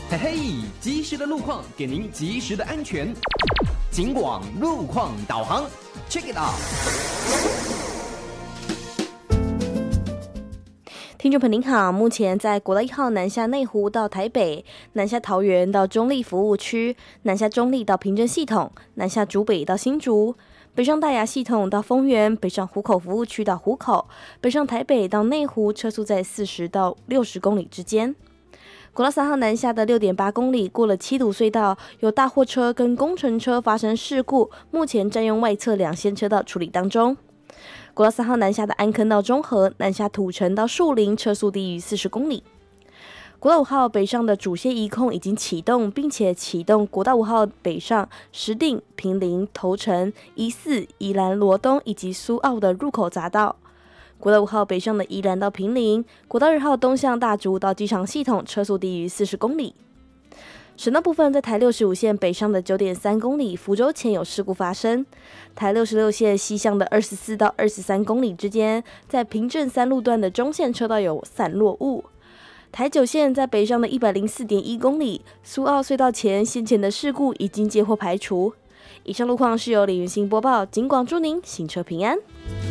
嘿嘿，及时的路况给您及时的安全。警广路况导航 ，Check it out。 听众朋友您好，目前在国道1号南下内湖到台北，南下桃园到中立服务区，南下中立到平镇系统，南下竹北到新竹，北上大雅系统到丰原，北上湖口服务区到湖口，北上台北到内湖，车速在40到60公里之间。国道3号南下的6.8公里，过了七堵隧道，有大货车跟工程车发生事故，目前占用外侧2线车道处理当中。国道3号南下的安坑到中和，南下土城到树林，车速低于40公里。国道5号北上的主线移控已经启动，并且启动国道5号北上石碇、坪林、头城、宜4、宜兰罗东以及苏澳的入口匝道。国道5号北上的宜兰到坪林，国道2号东向大竹到机场系统，车速低于40公里。省道部分，在台65线北上的 9.3 公里，福州前有事故发生。台66线西向的24到23公里之间，在平镇3路段的中线车道有散落物。台9线在北上的 104.1 公里，苏澳隧道前先前的事故已经接获排除。以上路况是由李云兴播报，警广祝您行车平安。